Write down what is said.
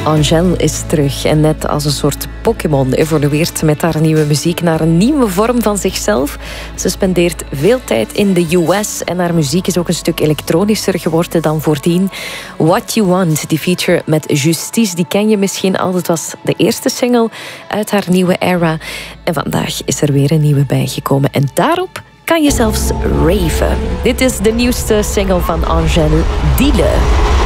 Angèle is terug en net als een soort Pokémon evolueert met haar nieuwe muziek naar een nieuwe vorm van zichzelf. Ze spendeert veel tijd in de US en haar muziek is ook een stuk elektronischer geworden dan voordien. What You Want, die feature met Justice, die ken je misschien al. Het was de eerste single uit haar nieuwe era. En vandaag is er weer een nieuwe bijgekomen en daarop kan je zelfs raven. Dit is de nieuwste single van Angèle, Dealen.